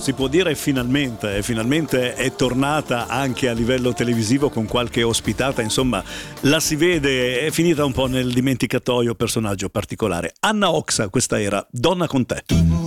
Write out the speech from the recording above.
si può dire finalmente è tornata anche a livello televisivo con qualche ospitata, insomma la si vede, è finita un po' nel dimenticatoio, personaggio particolare. Anna Oxa, questa era Donna con te.